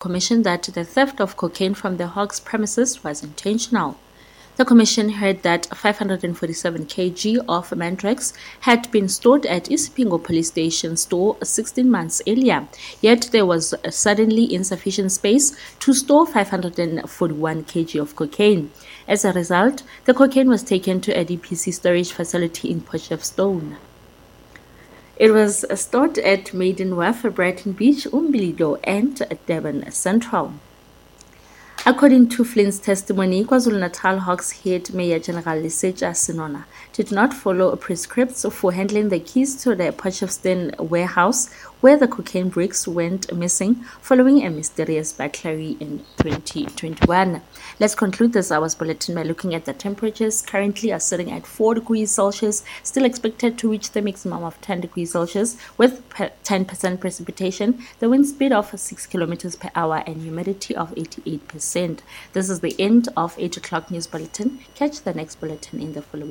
Commission that the theft of cocaine from the Hawks premises was intentional. The Commission heard that 547 kg of Mandrax had been stored at Isipingo Police Station store 16 months earlier, yet there was suddenly insufficient space to store 541 kg of cocaine. As a result, the cocaine was taken to a DPC storage facility in Potchefstroom. It was stored at Maiden Wharf, Brighton Beach, Umbilido, and Devon Central. According to Flynn's testimony, KwaZulu-Natal Hawks head Mayor General Lesetja Sinona did not follow prescripts for handling the keys to the Potchefstroom warehouse where the cocaine bricks went missing following a mysterious burglary in 2021. Let's conclude this hour's bulletin by looking at the temperatures. Currently are sitting at 4 degrees Celsius, still expected to reach the maximum of 10 degrees Celsius with 10% precipitation, the wind speed of 6 kilometers per hour and humidity of 88%. This is the end of 8 o'clock news bulletin. Catch the next bulletin in the following.